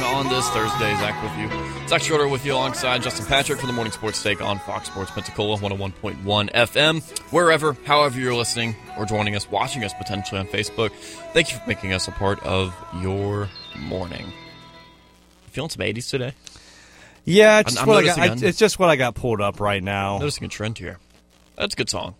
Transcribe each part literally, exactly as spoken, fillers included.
on this Thursday. Zach with you. Zach Schroeder with you alongside Justin Patrick for the Morning Sports Take on Fox Sports Pensacola, one oh one point one F M. Wherever, however you're listening or joining us, watching us potentially on Facebook, thank you for making us a part of your morning. You feeling some eighties today? Yeah, it's, I'm, just I'm what I got, noticing I, it's just what I got pulled up right now. I'm noticing a trend here. That's a good song.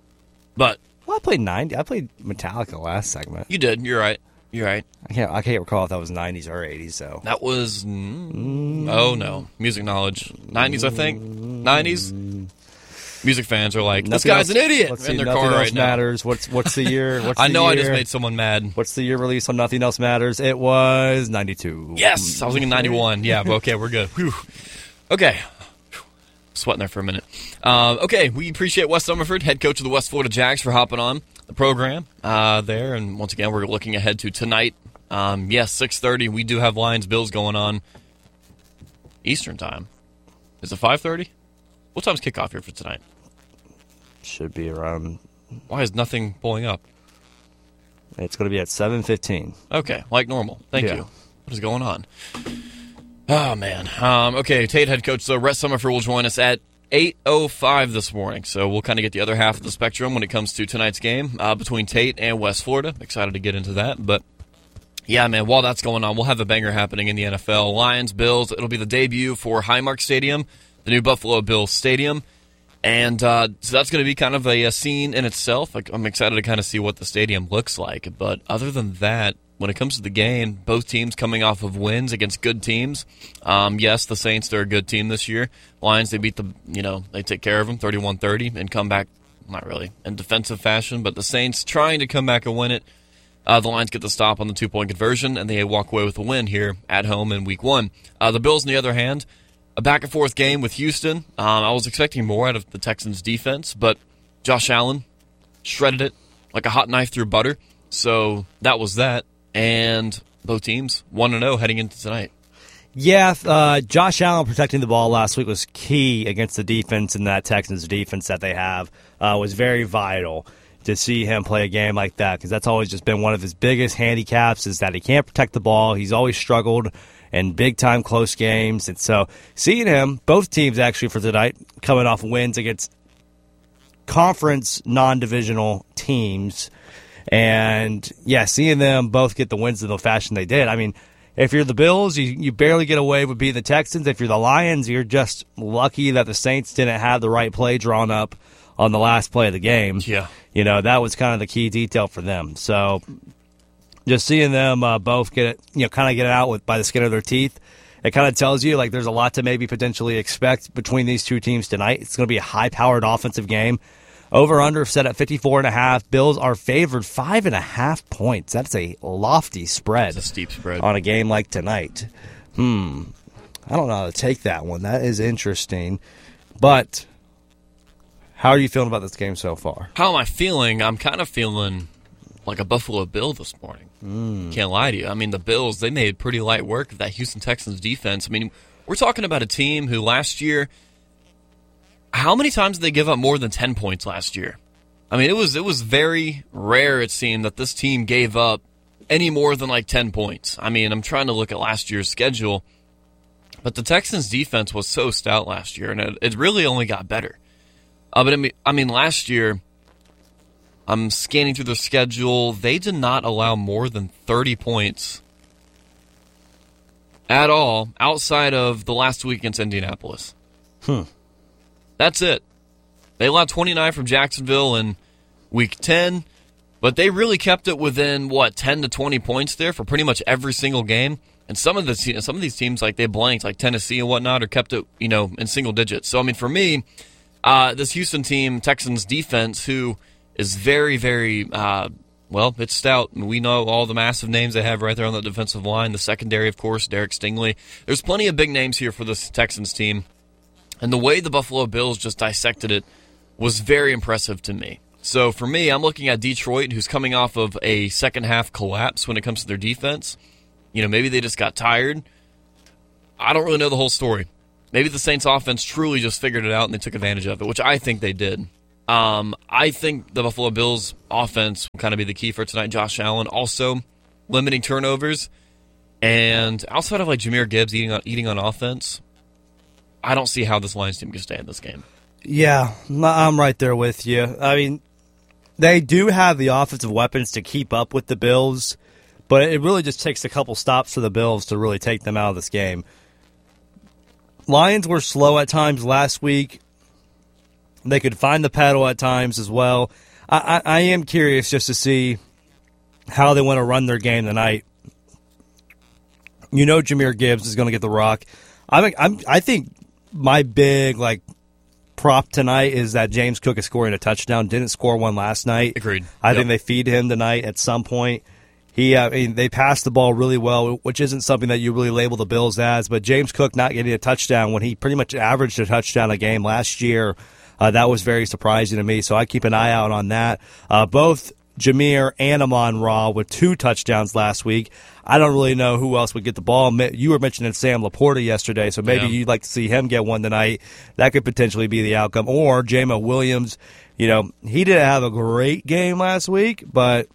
But Well, I played ninety. I played Metallica last segment. you did. You're right. You're right. I can't. I can't recall if that was nineties or eighties. So That was, mm, oh no, music knowledge. nineties, I think. nineties. Music fans are like, this Nothing guy's else- an idiot let's in see, their Nothing car Else right now. Matters. What's what's the year? What's I the know year? I just made someone mad. What's the year release on Nothing Else Matters? It was ninety-two. Yes, I was thinking ninety-one. Yeah, but okay, we're good. Whew. Okay. Sweating there for a minute. Uh, okay, we appreciate Wes Summerford, head coach of the West Florida Jags, for hopping on the program uh, there. And once again, we're looking ahead to tonight. Um, yes, six thirty. We do have Lions-Bills going on Eastern time. Is it five thirty? What time's kickoff here for tonight? Should be around. Why is nothing pulling up? It's going to be at seven fifteen. Okay, like normal. Thank Yeah. you. What is going on? Oh, man. Um, okay, Tate head coach, though, Rhett Summerford will join us at eight oh five this morning. So we'll kind of get the other half of the spectrum when it comes to tonight's game uh, between Tate and West Florida. Excited to get into that. But, yeah, man, while that's going on, we'll have a banger happening in the N F L. Lions, Bills, it'll be the debut for Highmark Stadium, the new Buffalo Bills Stadium. And uh, so that's going to be kind of a, a scene in itself. Like, I'm excited to kind of see what the stadium looks like. But other than that, when it comes to the game, both teams coming off of wins against good teams. Um, yes, the Saints, they're a good team this year. Lions, they beat the, you know, they take care of them thirty-one thirty and come back, not really in defensive fashion, but the Saints trying to come back and win it. Uh, the Lions get the stop on the two-point conversion, and they walk away with a win here at home in week one. Uh, the Bills, on the other hand, a back-and-forth game with Houston. Um, I was expecting more out of the Texans' defense, but Josh Allen shredded it like a hot knife through butter. So that was that. And both teams one and oh heading into tonight. Yeah, uh, Josh Allen protecting the ball last week was key against the defense, and that Texans defense that they have uh, was very vital to see him play a game like that, because that's always just been one of his biggest handicaps, is that he can't protect the ball. He's always struggled in big-time close games. And so seeing him, both teams actually for tonight, coming off wins against conference non-divisional teams. And, yeah, seeing them both get the wins in the fashion they did. I mean, if you're the Bills, you, you barely get away with beating the Texans. If you're the Lions, you're just lucky that the Saints didn't have the right play drawn up on the last play of the game. Yeah. You know, that was kind of the key detail for them. So just seeing them uh, both get it, you know, kind of get it out with by the skin of their teeth, it kind of tells you, like, there's a lot to maybe potentially expect between these two teams tonight. It's going to be a high-powered offensive game. Over-under set at fifty-four and a half. Bills are favored five and a half points. That's a lofty spread. It's a steep spread. On a game like tonight. Hmm. I don't know how to take that one. That is interesting. But how are you feeling about this game so far? How am I feeling? I'm kind of feeling like a Buffalo Bill this morning. Mm. Can't lie to you. I mean, the Bills, they made pretty light work of that Houston Texans defense. I mean, we're talking about a team who last year, how many times did they give up more than ten points last year? I mean, it was it was very rare, it seemed, that this team gave up any more than like ten points. I mean, I'm trying to look at last year's schedule, but the Texans' defense was so stout last year, and it, it really only got better. Uh, but I mean, I mean, last year, I'm scanning through the schedule, they did not allow more than thirty points at all outside of the last week against Indianapolis. Hmm. That's it. They allowed twenty-nine from Jacksonville in week ten, but they really kept it within, what, ten to twenty points there for pretty much every single game. And some of the some of these teams, like they blanked, like Tennessee and whatnot, or kept it, you know, in single digits. So, I mean, for me, uh, this Houston team, Texans defense, who is very, very, uh, well, it's stout. And we know all the massive names they have right there on the defensive line. The secondary, of course, Derek Stingley. There's plenty of big names here for this Texans team. And the way the Buffalo Bills just dissected it was very impressive to me. So for me, I'm looking at Detroit, who's coming off of a second-half collapse when it comes to their defense. You know, maybe they just got tired. I don't really know the whole story. Maybe the Saints offense truly just figured it out and they took advantage of it, which I think they did. Um, I think the Buffalo Bills offense will kind of be the key for tonight. Josh Allen also limiting turnovers. And outside of like Jahmyr Gibbs eating on, eating on offense, I don't see how this Lions team can stay in this game. Yeah, I'm right there with you. I mean, they do have the offensive weapons to keep up with the Bills, but it really just takes a couple stops for the Bills to really take them out of this game. Lions were slow at times last week. They could find the pedal at times as well. I, I, I am curious just to see how they want to run their game tonight. You know Jahmyr Gibbs is going to get the rock. I I'm, I think my big like prop tonight is that James Cook is scoring a touchdown. Didn't score one last night. Agreed. I yep. think they feed him tonight at some point. He, uh, I mean, they passed the ball really well, which isn't something that you really label the Bills as. But James Cook not getting a touchdown when he pretty much averaged a touchdown a game last year, uh, that was very surprising to me. So I keep an eye out on that. Uh, both Jahmyr and Amon-Ra with two touchdowns last week. I don't really know who else would get the ball. You were mentioning Sam Laporta yesterday, so maybe yeah. you'd like to see him get one tonight. That could potentially be the outcome. Or Jamo Williams. You know, he didn't have a great game last week, but,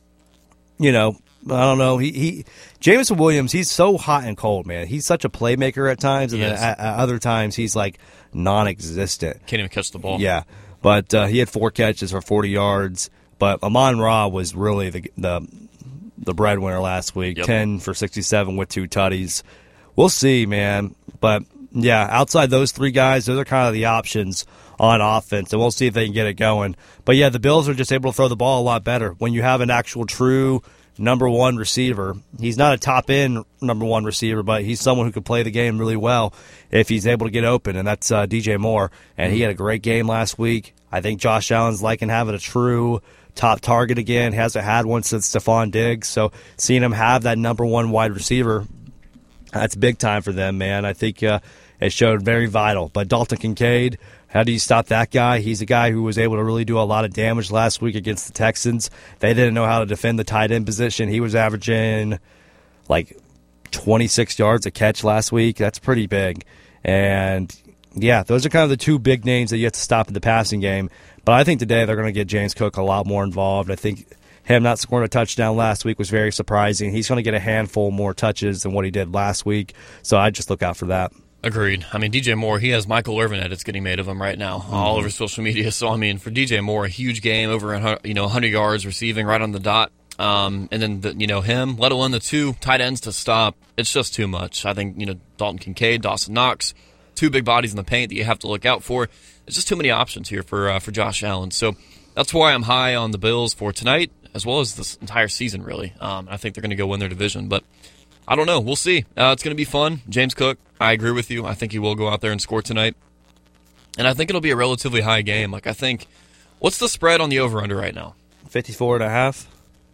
you know, I don't know. He, he Jameson Williams, he's so hot and cold, man. He's such a playmaker at times, and then at, at other times he's like non-existent. Can't even catch the ball. Yeah, but uh, he had four catches for forty yards. But Amon-Ra was really the the the breadwinner last week. Yep. ten for sixty-seven with two tutties. We'll see, man. But, yeah, outside those three guys, those are kind of the options on offense, and we'll see if they can get it going. But, yeah, the Bills are just able to throw the ball a lot better. When you have an actual true number one receiver, he's not a top-end number one receiver, but he's someone who can play the game really well if he's able to get open, and that's uh, D J Moore. And he had a great game last week. I think Josh Allen's liking having a true top target again. Hasn't had one since Stephon Diggs. So seeing him have that number one wide receiver, that's big time for them, man. I think uh, it showed very vital. But Dalton Kincaid, how do you stop that guy? He's a guy who was able to really do a lot of damage last week against the Texans. They didn't know how to defend the tight end position. He was averaging like twenty-six yards a catch last week. That's pretty big. And, yeah, those are kind of the two big names that you have to stop in the passing game. But I think today they're going to get James Cook a lot more involved. I think him not scoring a touchdown last week was very surprising. He's going to get a handful more touches than what he did last week. So I just look out for that. Agreed. I mean, D J Moore, he has Michael Irvin edits getting made of him right now, mm-hmm. all over social media. So, I mean, for D J Moore, a huge game, over you know one hundred yards receiving right on the dot. Um, and then, the, you know, him, let alone the two tight ends to stop. It's just too much. I think, you know, Dalton Kincaid, Dawson Knox, two big bodies in the paint that you have to look out for. There's just too many options here for uh, for Josh Allen. So that's why I'm high on the Bills for tonight, as well as this entire season, really. Um, I think they're going to go win their division. But I don't know. We'll see. Uh, it's going to be fun. James Cook, I agree with you. I think he will go out there and score tonight. And I think it'll be a relatively high game. Like, I think, what's the spread on the over-under right now? fifty-four and a half.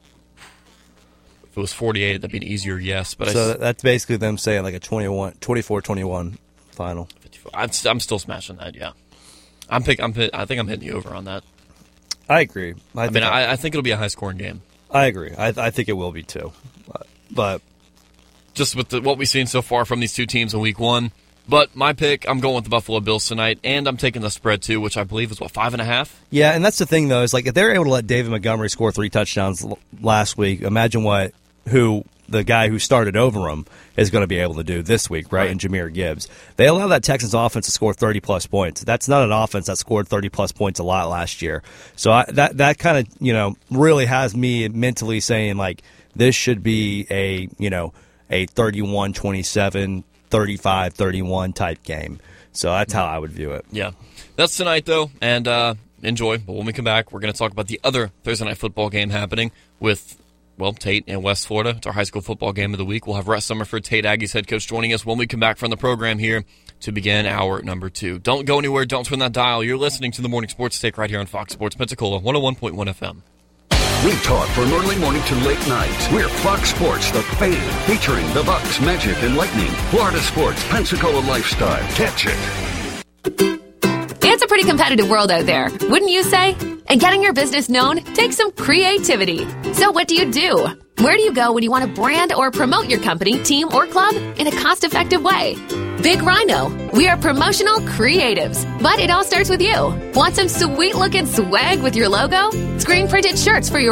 If it was forty-eight, that'd be an easier yes. But so I, that's basically them saying like a twenty-one, twenty-four twenty-one final. I'm, I'm still smashing that, yeah. I'm pick. I'm. I think I'm hitting the over on that. I agree. I, I mean, I, I think it'll be a high-scoring game. I agree. I, I think it will be too. But, but just with the, what we've seen so far from these two teams in Week One. But my pick, I'm going with the Buffalo Bills tonight, and I'm taking the spread too, which I believe is what five and a half. Yeah, and that's the thing though is like if they're able to let David Montgomery score three touchdowns l- last week, imagine what who. the guy who started over him is going to be able to do this week, right, right. in Jahmyr Gibbs. They allow that Texans offense to score thirty-plus points. That's not an offense that scored thirty-plus points a lot last year. So I, that that kind of, you know, really has me mentally saying, like, this should be a, you know, a thirty-one twenty-seven, thirty-five thirty-one type game. So that's how I would view it. Yeah. That's tonight, though, and uh, enjoy. But when we come back, we're going to talk about the other Thursday Night Football game happening with Well, Tate in West Florida. It's our high school football game of the week. We'll have Russ Summerford, Tate Aggies head coach, joining us when we come back from the program here to begin hour number two. Don't go anywhere. Don't turn that dial. You're listening to the Morning Sports Take right here on Fox Sports Pensacola, one oh one point one F M. We talk from early morning to late night. We're Fox Sports, the Fame, featuring the Bucks, Magic, and Lightning. Florida sports, Pensacola lifestyle. Catch it. It's a pretty competitive world out there, wouldn't you say? And getting your business known takes some creativity. So what do you do? Where do you go when you want to brand or promote your company, team, or club in a cost-effective way? Big Rhino. We are promotional creatives, but it all starts with you. Want some sweet-looking swag with your logo? Screen-printed shirts for your weekend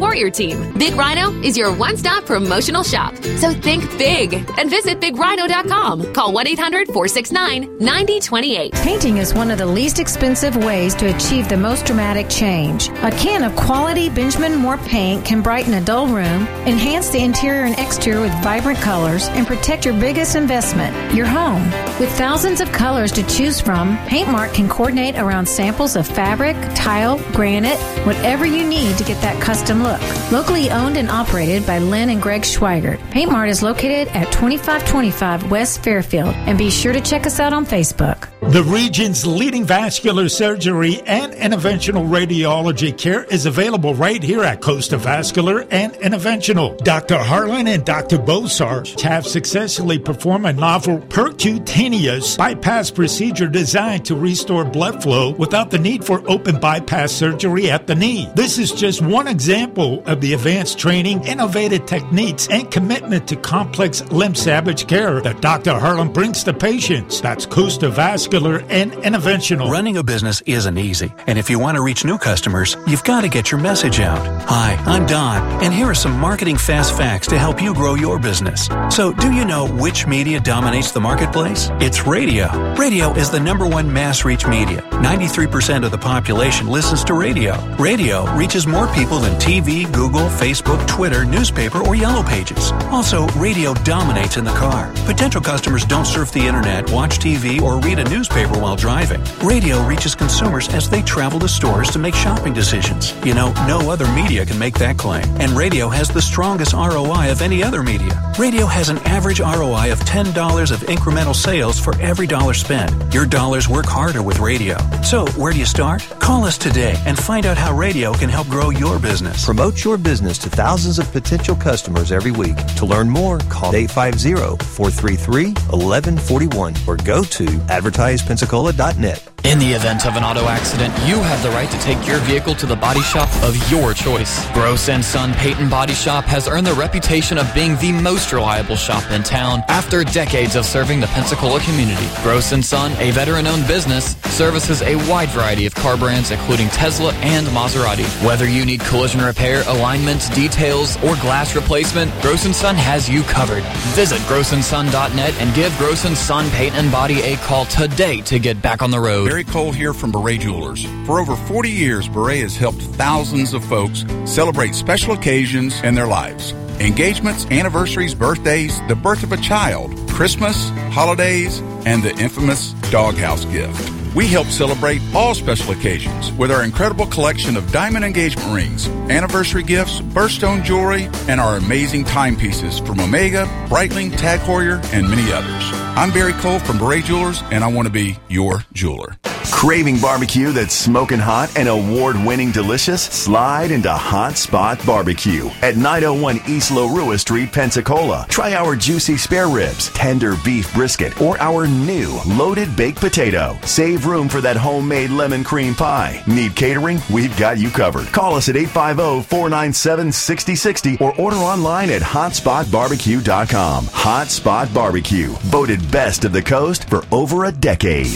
support your team. Big Rhino is your one-stop promotional shop. So think big and visit big rhino dot com. Call one eight hundred four six nine nine zero two eight. Painting is one of the least expensive ways to achieve the most dramatic change. A can of quality Benjamin Moore paint can brighten a dull room, enhance the interior and exterior with vibrant colors, and protect your biggest investment, your home. With thousands of colors to choose from, Paint Mart can coordinate around samples of fabric, tile, granite, whatever you need to get that custom look. Locally owned and operated by Lynn and Greg Schweigert, Paint Mart is located at twenty-five twenty-five West Fairfield, and be sure to check us out on Facebook. The region's leading vascular surgery and interventional radiology care is available right here at Costa Vascular and Interventional. Doctor Harlan and Doctor Bosar have successfully performed a novel percutaneous bypass procedure designed to restore blood flow without the need for open bypass surgery at the knee. This is just one example of the advanced training, innovative techniques, and commitment to complex limb salvage care that Doctor Harlan brings to patients. That's Costa Vascular and Interventional. Running a business isn't easy, and if you want to reach new customers, you've got to get your message out. Hi, I'm Don, and here are some marketing fast facts to help you grow your business. So, do you know which media dominates the marketplace? It's radio. Radio is the number one mass reach media. ninety-three percent of the population listens to radio. Radio reaches more people than T V, Google, Facebook, Twitter, newspaper, or Yellow Pages. Also, radio dominates in the car. Potential customers don't surf the internet, watch T V, or read a newspaper while driving. Radio reaches consumers as they travel to stores to make shopping decisions. You know, no other media can make that claim. And radio has the strongest R O I of any other media. Radio has an average R O I of ten dollars of incremental sales for every dollar spent. Your dollars work harder with radio. So, where do you start? Call us today and find out how radio can help grow your business. Promote your business to thousands of potential customers every week. To learn more, call eight five zero, four three three, one one four one or go to advertise pensacola dot net. In the event of an auto accident, you have the right to take your vehicle to the body shop of your choice. Gross and Son Paint and Body Shop has earned the reputation of being the most reliable shop in town after decades of serving the Pensacola community. Gross and Son, a veteran-owned business, services a wide variety of car brands including Tesla and Maserati. Whether you need collision repair, alignments, details, or glass replacement, Gross and Son has you covered. Visit gross and son dot net and give Gross and Son Paint and Body a call today to get back on the road. Barry Cole here from Beret Jewelers. For over forty years, Beret has helped thousands of folks celebrate special occasions in their lives. Engagements, anniversaries, birthdays, the birth of a child, Christmas, holidays, and the infamous doghouse gift. We help celebrate all special occasions with our incredible collection of diamond engagement rings, anniversary gifts, birthstone jewelry, and our amazing timepieces from Omega, Breitling, Tag Heuer, and many others. I'm Barry Cole from Beret Jewelers, and I want to be your jeweler. Craving barbecue that's smoking hot and award-winning delicious? Slide into Hot Spot Barbecue at nine oh one East Lorua Street, Pensacola. Try our juicy spare ribs, tender beef brisket, or our new loaded baked potato. Save room for that homemade lemon cream pie. Need catering? We've got you covered. Call us at eight five zero, four nine seven, six zero six zero or order online at hot spot barbecue dot com. Hot Spot Barbecue, voted best of the coast for over a decade.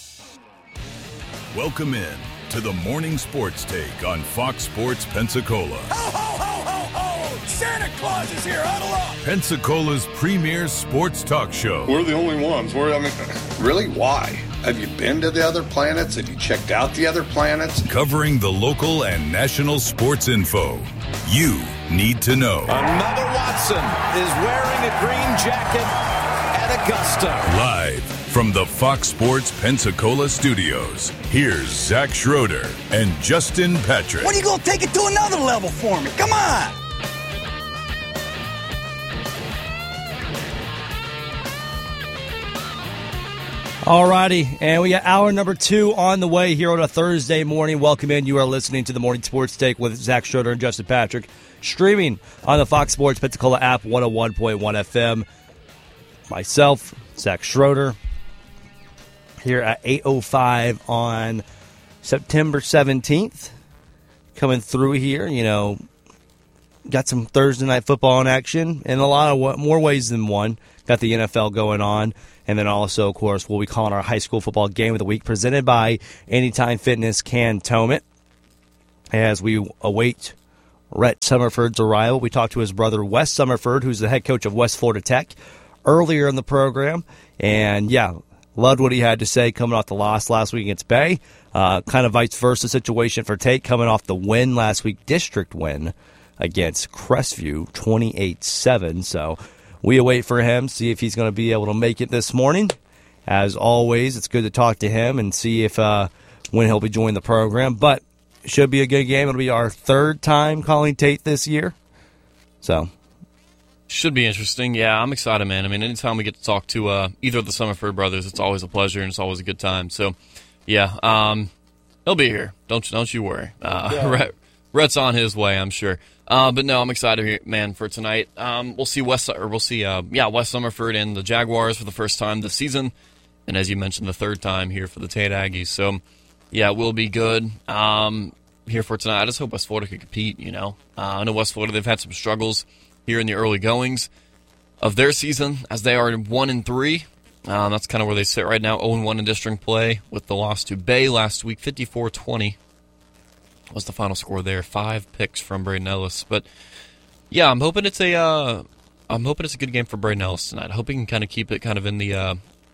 Welcome in to the Morning Sports Take on Fox Sports Pensacola. Ho, ho, ho, ho, ho! Santa Claus is here, huddle up! Pensacola's premier sports talk show. We're the only ones. We're, I mean, really, why? Have you been to the other planets? Have you checked out the other planets? Covering the local and national sports info you need to know. Another Watson is wearing a green jacket at Augusta. Live from the Fox Sports Pensacola studios, here's Zach Schroeder and Justin Patrick. When are you going to take it to another level for me? Come on! Alrighty, and we got hour number two on the way here on a Thursday morning. Welcome in. You are listening to the Morning Sports Take with Zach Schroeder and Justin Patrick, streaming on the Fox Sports Pensacola app, one oh one point one F M. Myself, Zach Schroeder, here at eight oh five on September seventeenth. Coming through here, you know, got some Thursday night football in action in a lot of more ways than one. Got the N F L going on. And then also, of course, what we call our high school football game of the week, presented by Anytime Fitness Cantonment, as we await Rhett Summerford's arrival. We talked to his brother, Wes Summerford, who's the head coach of West Florida Tech, earlier in the program. And, yeah, loved what he had to say coming off the loss last week against Bay. Uh, kind of vice versa situation for Tate coming off the win last week, district win against Crestview, twenty-eight seven. So we await for him, see if he's going to be able to make it this morning. As always, it's good to talk to him and see if uh, when he'll be joining the program. But it should be a good game. It'll be our third time calling Tate this year. So should be interesting. Yeah, I'm excited, man. I mean, anytime we get to talk to uh, either of the Summerford brothers, it's always a pleasure and it's always a good time. So, yeah, um, he'll be here. Don't don't you worry. Uh, Yeah. Rhett, Rhett's on his way, I'm sure. Uh, but no, I'm excited, man, for tonight. Um, we'll see West, or we'll see, uh, yeah, West Summerford and the Jaguars for the first time this season, and as you mentioned, the third time here for the Tate Aggies. So, yeah, it will be good. Um, here for tonight. I just hope West Florida could compete. You know, uh, I know West Florida, they've had some struggles here in the early goings of their season, as they are one and three. Um, that's kind of where they sit right now, zero and one in district play with the loss to Bay last week, fifty-four twenty. Was the final score there? Five picks from Braden Ellis. But yeah, I'm hoping it's a, uh, I'm hoping it's a good game for Braden Ellis tonight. I hope he can kind of keep it kind of in the, uh,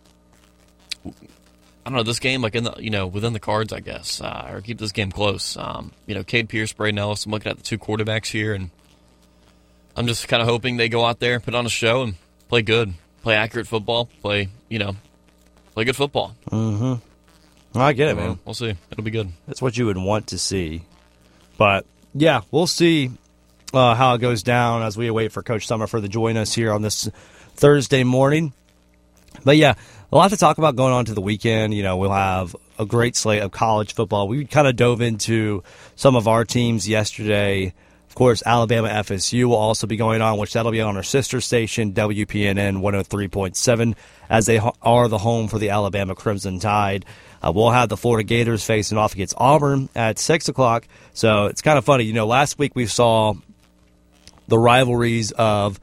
I don't know, this game like in the, you know, within the cards, I guess, uh, or keep this game close. Um, you know, Cade Pierce, Braden Ellis. I'm looking at the two quarterbacks here, and I'm just kind of hoping they go out there, put on a show, and play good, play accurate football, play, you know, play good football. Mm-hmm. I get it, So, man. We'll see. It'll be good. That's what you would want to see. But, yeah, we'll see uh, how it goes down as we await for Coach Summerford to join us here on this Thursday morning. But, yeah, a lot to talk about going on to the weekend. You know, we'll have a great slate of college football. We kind of dove into some of our teams yesterday. Of course, Alabama F S U will also be going on, which that'll be on our sister station, W P N N one oh three point seven, as they ho- are the home for the Alabama Crimson Tide. Uh, we'll have the Florida Gators facing off against Auburn at six o'clock. So it's kind of funny. You know, last week we saw the rivalries of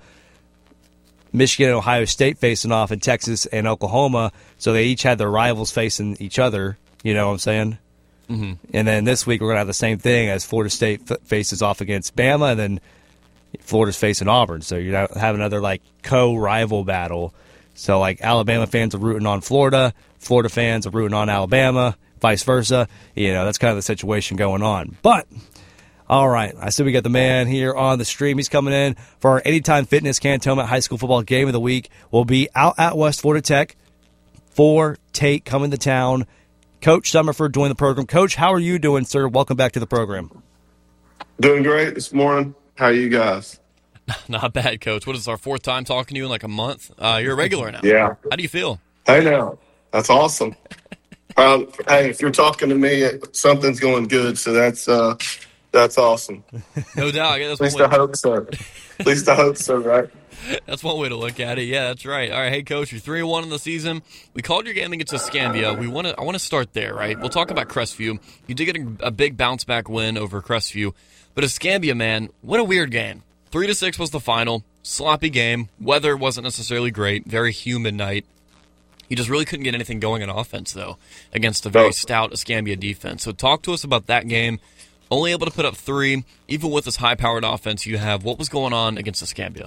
Michigan and Ohio State facing off in Texas and Oklahoma. So they each had their rivals facing each other. You know what I'm saying? Mm-hmm. And then this week we're going to have the same thing as Florida State f- faces off against Bama, and then Florida's facing Auburn. So you're going to have another, like, co-rival battle. So, like, Alabama fans are rooting on Florida, Florida fans are rooting on Alabama, vice versa. You know, that's kind of the situation going on. But, all right, I see we got the man here on the stream. He's coming in for our Anytime Fitness Cantonment High School Football Game of the Week. We'll be out at West Florida Tech for Tate coming to town. Coach Summerford joined the program. Coach, how are you doing, sir? Welcome back to the program. Doing great this morning. How are you guys? Not bad, Coach. What is this, our fourth time talking to you in like a month? Uh, you're a regular now. Yeah. How do you feel? Hey, now. That's awesome. um, hey, if you're talking to me, something's going good, so that's uh, that's awesome. No doubt. That's At least one I way- hope so. At least I hope so, right? That's one way to look at it. Yeah, that's right. All right, hey, Coach, you're three and one in the season. We called your game against Escambia. We want to. I want to start there, right? We'll talk about Crestview. You did get a, a big bounce back win over Crestview, but Escambia, man, what a weird game. Three to six was the final. Sloppy game. Weather wasn't necessarily great. Very humid night. You just really couldn't get anything going on offense, though, against a very No. stout Escambia defense. So talk to us about that game. Only able to put up three, even with this high-powered offense you have. What was going on against Escambia?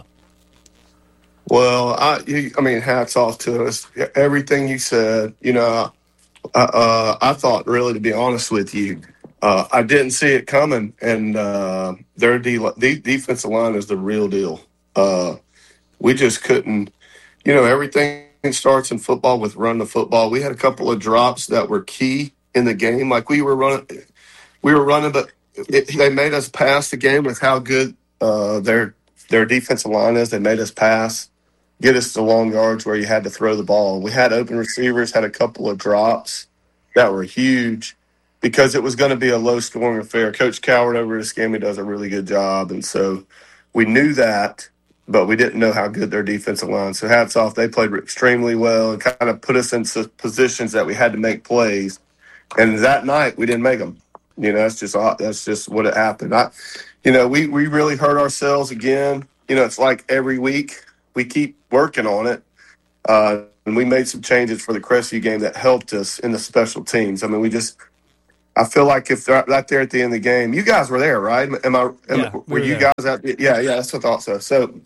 Well, I, you, I mean, hats off to us. Everything you said, you know, I, uh, I thought, really, to be honest with you, uh, I didn't see it coming, and uh, their de- de- defensive line is the real deal. Uh, we just couldn't, you know, everything starts in football with run the football. We had a couple of drops that were key in the game. Like we were running, we were running, but it, they made us pass the game with how good uh, their their defensive line is. They made us pass, get us to long yards where you had to throw the ball. We had open receivers, had a couple of drops that were huge because it was going to be a low-scoring affair. Coach Coward over at Escambia does a really good job, and so we knew that, but we didn't know how good their defensive line. So hats off, they played extremely well and kind of put us in positions that we had to make plays. And that night, we didn't make them. You know, that's just that's just what it happened. I, you know, we, we really hurt ourselves again. You know, it's like every week we keep working on it. Uh, and we made some changes for the Crestview game that helped us in the special teams. I mean, we just I feel like if they're right there at the end of the game, you guys were there, right? Am I? Am, Yeah, were we were you there. guys at? The, yeah, yeah, that's what I thought so. So,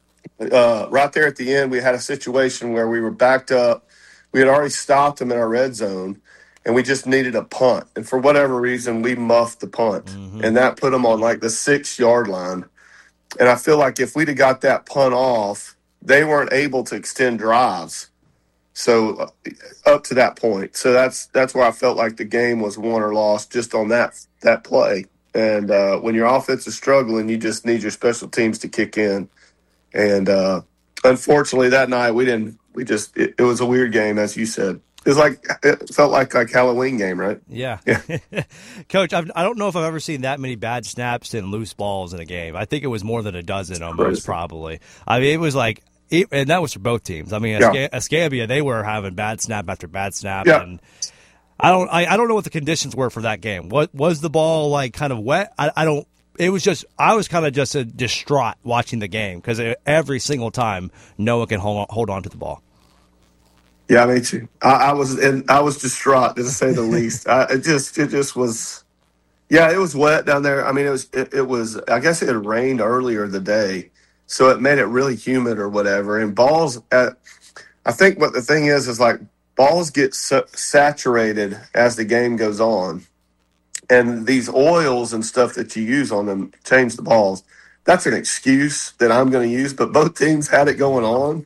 uh, right there at the end, we had a situation where we were backed up. We had already stopped them in our red zone, and we just needed a punt. And for whatever reason, we muffed the punt, Mm-hmm. and that put them on like the six yard line. And I feel like if we'd have got that punt off, they weren't able to extend drives. So uh, up to that point, so that's that's where I felt like the game was won or lost just on that that play. And uh, when your offense is struggling, you just need your special teams to kick in. And uh, unfortunately, that night we didn't. We just it, it was a weird game, as you said. It was like it felt like like Halloween game, right? Yeah, yeah. Coach, I've, I don't know if I've ever seen that many bad snaps and loose balls in a game. I think it was more than a dozen, almost Crazy. Probably. I mean, it was like. It, and that was for both teams. I mean, Yeah. Escambia, they were having bad snap after bad snap, Yeah. and I don't, I, I don't know what the conditions were for that game. What was the ball like? Kind of wet? I, I don't. It was just, I was kind of just uh, distraught watching the game because every single time Noah can hold on, hold on to the ball. Yeah, me too. I, I was and I was distraught, to say the least. I, it just it just was. Yeah, it was wet down there. I mean, it was it, it was. I guess it had rained earlier the day. So it made it really humid or whatever. And balls, at, I think what the thing is, is like balls get sa- saturated as the game goes on. And these oils and stuff that you use on them change the balls. That's an excuse that I'm going to use, but both teams had it going on.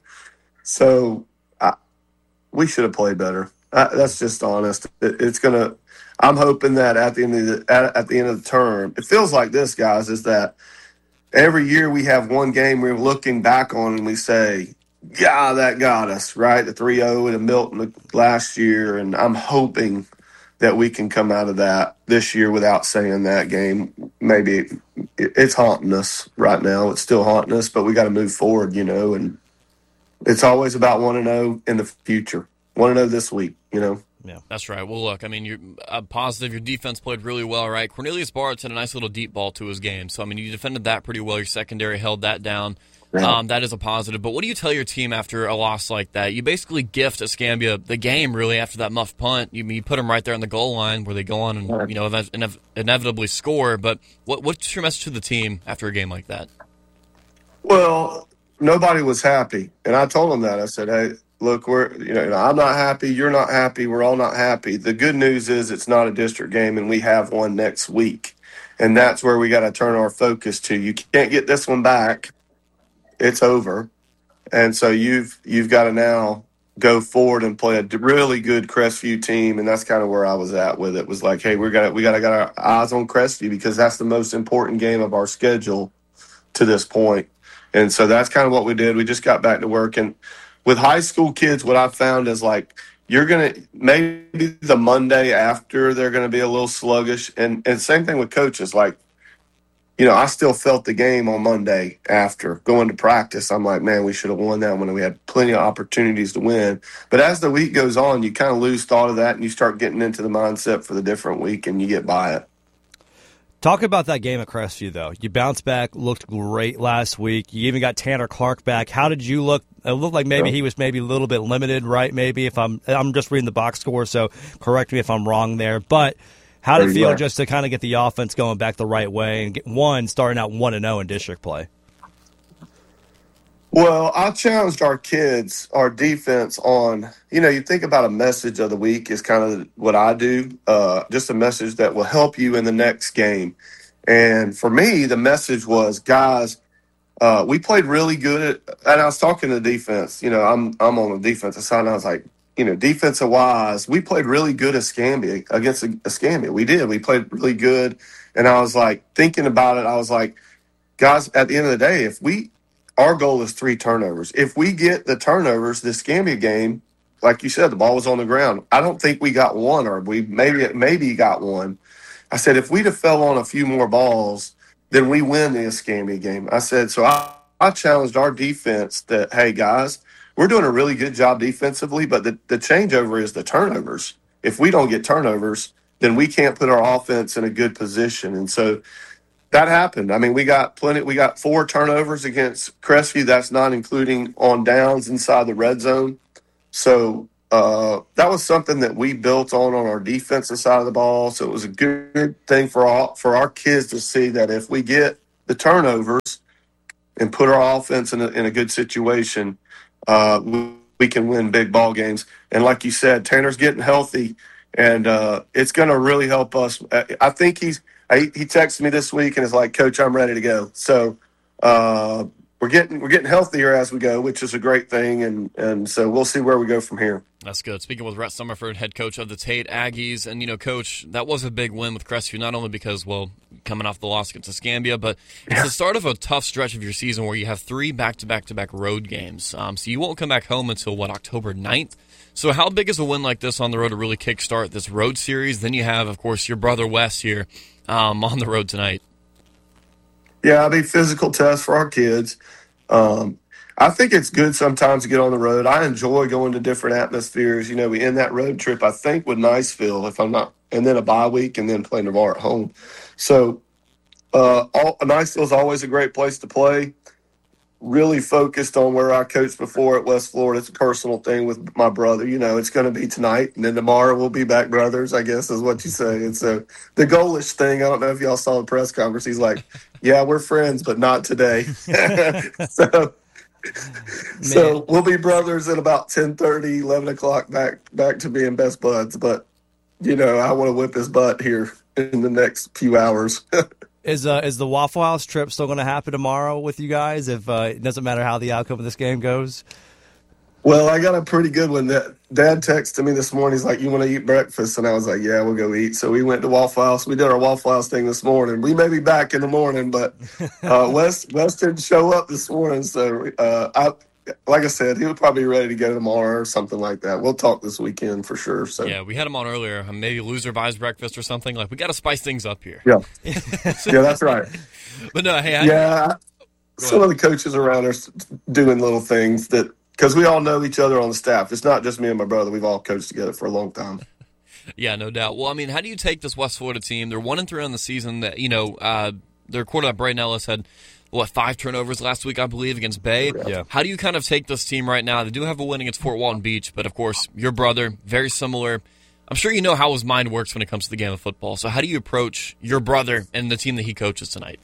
So I, we should have played better. I, that's just honest. It, it's going to, I'm hoping that at the end of the, at, at the end of the term, it feels like this, guys, is that every year we have one game we're looking back on and we say, yeah, that got us, right? The three oh in Milton last year. And I'm hoping that we can come out of that this year without saying that game. Maybe it's haunting us right now. It's still haunting us, but we got to move forward, you know, and it's always about one and oh in the future. one and oh this week, you know. Yeah, that's right. Well, look, I mean, you're uh, positive. Your defense played really well, right? Cornelius Bartz had a nice little deep ball to his game. So, I mean, you defended that pretty well. Your secondary held that down. Right. Um, that is a positive. But what do you tell your team after a loss like that? You basically gift Escambia the game, really, after that muffed punt. You, you put them right there on the goal line where they go on and, right. you know, inev- inevitably score. But what, what's your message to the team after a game like that? Well, nobody was happy. And I told them that. I said, hey, look, we're you know I'm not happy. You're not happy. We're all not happy. The good news is it's not a district game, and we have one next week, and that's where we got to turn our focus to. You can't get this one back; it's over, and so you've you've got to now go forward and play a really good Crestview team, and that's kind of where I was at with it. Was like, hey, we got we got to got our eyes on Crestview because that's the most important game of our schedule to this point, and so that's kind of what we did. We just got back to work and. With high school kids, what I found is like you're going to maybe the Monday after they're going to be a little sluggish. And, and same thing with coaches. Like, you know, I still felt the game on Monday after going to practice. I'm like, man, we should have won that one. We had plenty of opportunities to win. But as the week goes on, you kind of lose thought of that and you start getting into the mindset for the different week and you get by it. Talk about that game at Crestview, though. You bounced back, looked great last week. You even got Tanner Clark back. How did you look? It looked like maybe he was maybe a little bit limited, right? Maybe if I'm I'm just reading the box score, so correct me if I'm wrong there. But how did it feel just to kind of get the offense going back the right way and get one starting out one and zero in district play? Well, I challenged our kids, our defense on, you know, you think about a message of the week is kind of what I do, uh, just a message that will help you in the next game. And for me, the message was, guys, uh, we played really good at, and I was talking to the defense, you know, I'm I'm on the defensive side, and I was like, you know, defensive wise, we played really good at Escambia, against Escambia. We did. We played really good. And I was like, thinking about it, I was like, guys, at the end of the day, if we, our goal is three turnovers. If we get the turnovers, the Escambia game, like you said, the ball was on the ground. I don't think we got one, or we maybe maybe got one. I said, if we'd have fell on a few more balls, then we win the Escambia game. I said, so I, I challenged our defense that, hey, guys, we're doing a really good job defensively, but the, the changeover is the turnovers. If we don't get turnovers, then we can't put our offense in a good position. And so that happened. I mean, we got plenty. We got four turnovers against Crestview. That's not including on downs inside the red zone. So uh, that was something that we built on on our defensive side of the ball. So it was a good thing for all, for our kids to see that if we get the turnovers and put our offense in a, in a good situation, uh, we, we can win big ball games. And like you said, Tanner's getting healthy, and uh, it's going to really help us. I think he's I, he texted me this week and is like, Coach, I'm ready to go. So uh, we're getting we're getting healthier as we go, which is a great thing. And, and so we'll see where we go from here. That's good. Speaking with Rhett Summerford, head coach of the Tate Aggies. And, you know, Coach, that was a big win with Crestview, not only because, well, coming off the loss against Escambia, but it's yeah. the start of a tough stretch of your season where you have three back-to-back-to-back road games. Um, so you won't come back home until, what, October ninth? So how big is a win like this on the road to really kickstart this road series? Then you have, of course, your brother Wes here um, on the road tonight. Yeah, I mean, physical test for our kids. Um I think it's good sometimes to get on the road. I enjoy going to different atmospheres. You know, we end that road trip, I think, with Niceville, if I'm not, and then a bye week, and then playing tomorrow at home. So, uh, all, Niceville is always a great place to play. Really focused on where I coached before at West Florida. It's a personal thing with my brother. You know, it's going to be tonight, and then tomorrow we'll be back brothers, I guess is what you say. And so the goalish thing, I don't know if y'all saw the press conference. He's like, yeah, we're friends, but not today. so. So we'll be brothers at about ten thirty, eleven o'clock, back back to being best buds. But, you know, I want to whip his butt here in the next few hours. is uh, is the Waffle House trip still going to happen tomorrow with you guys? If uh, it doesn't matter how the outcome of this game goes? Well, I got a pretty good one. That Dad texted me this morning. He's like, you want to eat breakfast? And I was like, yeah, we'll go eat. So we went to Waffle House. We did our Waffle House thing this morning. We may be back in the morning, but uh, Wes, Wes didn't show up this morning. So, uh, I, like I said, he'll probably be ready to go tomorrow or something like that. We'll talk this weekend for sure. So yeah, we had him on earlier. Maybe loser buys breakfast or something. Like, we got to spice things up here. Yeah, yeah, that's right. But no, hey, I, yeah, some of the coaches around are doing little things that. Because we all know each other on the staff. It's not just me and my brother. We've all coached together for a long time. Yeah, no doubt. Well, I mean, how do you take this West Florida team? They're one and three on the season. That you know, uh, their quarterback Brayden Ellis had what five turnovers last week, I believe, against Bay. Yeah. How do you kind of take this team right now? They do have a win against Fort Walton Beach, but of course, your brother, very similar. I'm sure you know how his mind works when it comes to the game of football. So, how do you approach your brother and the team that he coaches tonight?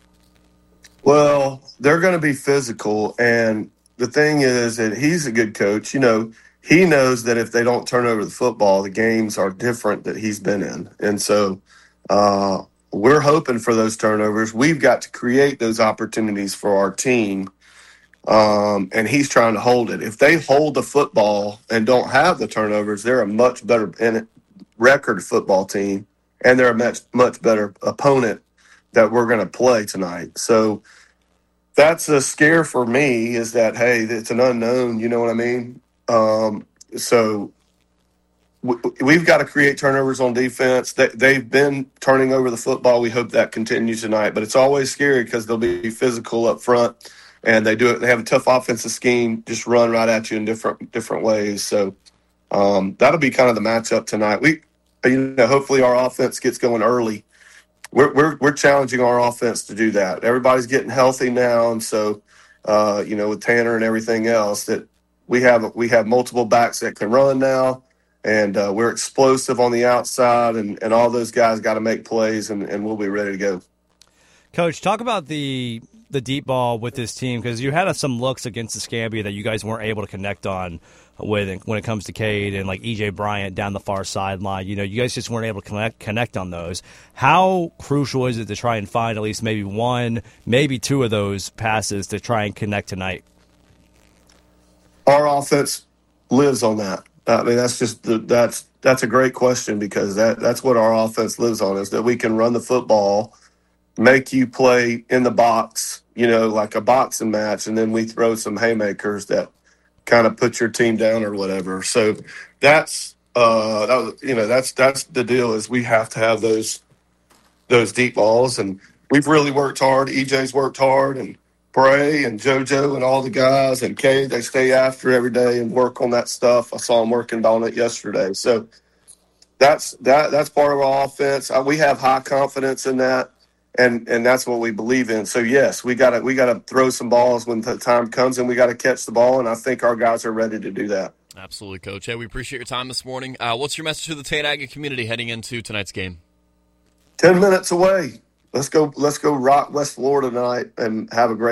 Well, they're going to be physical, and the thing is that he's a good coach. You know, he knows that if they don't turn over the football, the games are different that he's been in. And so uh, we're hoping for those turnovers. We've got to create those opportunities for our team, um, and he's trying to hold it. If they hold the football and don't have the turnovers, they're a much better record football team, and they're a much, much better opponent that we're going to play tonight. So that's a scare for me is that, hey, it's an unknown, you know what I mean? Um, so w- we've got to create turnovers on defense. They, they've been turning over the football. We hope that continues tonight. But it's always scary because they'll be physical up front, and they do it. They have a tough offensive scheme, just run right at you in different different ways. So um, that'll be kind of the matchup tonight. We, you know, hopefully our offense gets going early. We're, we're we're challenging our offense to do that. Everybody's getting healthy now, and so uh, you know, with Tanner and everything else, that we have we have multiple backs that can run now, and uh, we're explosive on the outside, and, and all those guys got to make plays, and, and we'll be ready to go. Coach, talk about the the deep ball with this team, because you had some looks against Escambia that you guys weren't able to connect on with when it comes to Cade and like E J Bryant down the far sideline. You know, you guys just weren't able to connect connect on those. How crucial is it to try and find at least maybe one, maybe two of those passes to try and connect tonight? Our offense lives on that. I mean, that's just the, that's that's a great question, because that that's what our offense lives on, is that we can run the football, make you play in the box, you know, like a boxing match, and then we throw some haymakers that kind of put your team down or whatever. So that's uh, that was, you know, that's that's the deal, is we have to have those those deep balls, and we've really worked hard. E J's worked hard, and Bray and JoJo and all the guys and Kay, they stay after every day and work on that stuff. I saw them working on it yesterday. So that's that that's part of our offense. Uh, we have high confidence in that. And and that's what we believe in. So yes, we gotta we gotta throw some balls when the time comes, and we gotta catch the ball. And I think our guys are ready to do that. Absolutely, Coach. Hey, we appreciate your time this morning. Uh, what's your message to the Tate Aggie community heading into tonight's game? Ten minutes away. Let's go. Let's go rock West Florida tonight and have a great